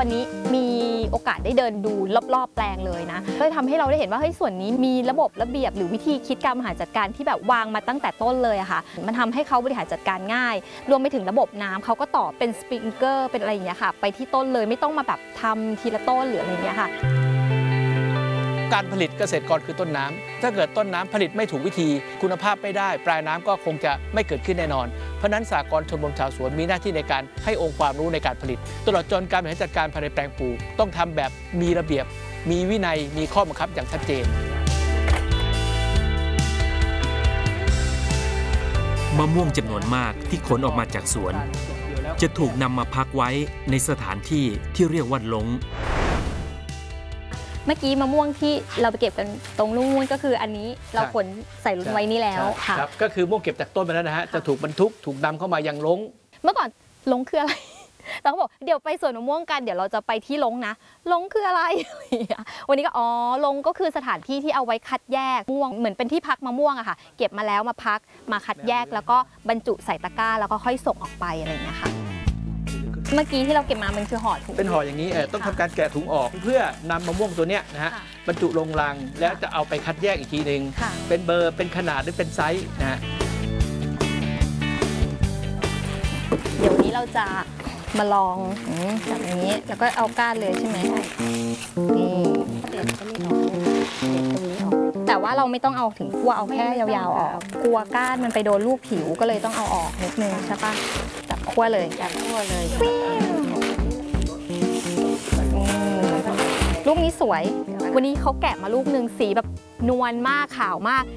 วันนี้มีโอกาสได้เดินดูรอบๆแปลงเลยนะก็ทำให้เราได้เห็นว่าเฮ้ยส่วนนี้มีระบบระเบียบหรือวิธีคิดการบริหารจัดการที่แบบวางมาตั้งแต่ต้นเลยอะค่ะมันทำให้เขาบริหารจัดการง่ายรวมไปถึงระบบน้ำเขาก็ต่อเป็นสปริงเกอร์เป็นอะไรอย่างเงี้ยค่ะไปที่ต้นเลยไม่ต้องมาแบบทำทีละต้นหรืออะไรอย่างเงี้ยค่ะการผลิตเกษตรกรคือต้นน้ำถ้าเกิดต้นน้ำผลิตไม่ถูกวิธีคุณภาพไม่ได้ปลายน้ำก็คงจะไม่เกิดขึ้นแน่นอนเพราะนั้นสหกรณ์ชมรมชาวสวนมีหน้าที่ในการให้องค์ความรู้ในการผลิตตลอดจนการบริหารจัดการภายในแปลงปลูกต้องทำแบบมีระเบียบมีวินัยมีข้อบังคับอย่างชัดเจนมะม่วงจำนวนมากที่ขนออกมาจากสวนจะถูกนำมาพักไว้ในสถานที่ที่เรียกว่าลงเมื่อกี้มะม่วงที่เราไปเก็บกันตรงนู่นก็คืออันนี้เราขนใส่รถไว้นี่แล้วค่ะก็คือม่วงเก็บจากต้นไปแล้วนะฮะจะถูกบรรทุกถูกนำเข้ามายังลงเมื่อก่อนลงคืออะไรเราก็บอกเดี๋ยวไปสวนมะม่วงกันเดี๋ยวเราจะไปที่ลงนะลงคืออะไรวันนี้ก็ลงก็คือสถานที่ที่เอาไว้คัดแยกม่วงเหมือนเป็นที่พักมะม่วงอะค่ะเก็บมาแล้วมาพักมาคัดแยกแล้วก็บรรจุใส่ตะกร้าแล้วก็ค่อยส่งออกไปอะไรอย่างเงี้ยค่ะเมื่อกี้ที่เราเก็บมามันคือห่อถุงเป็นห่ออย่างนี้ต้องทำการแกะถุงออกเพื่อนำมะม่วงตัวเนี้ยนะฮะบรรจุลงลังแล้วจะเอาไปคัดแยกอีกทีหนึ่งเป็นเบอร์เป็นขนาดหรือเป็นไซส์นะฮะเดี๋ยวนี้เราจะมาลองแบบนี้แล้วก็เอาก้านเลยใช่ไหมนี่แต่ว่าเราไม่ต้องเอาถึงขั้วเอาแค่ยาวๆออกกลัวก้านมันไปโดนลูกผิวก็เลยต้องเอาออกนิดนึงใช่ปะจับขั้วเลยจับขั้วเลยลูกนี้สวยวันนี้เขาแกะมาลูกนึงสีแบบนวลมากขาวมาก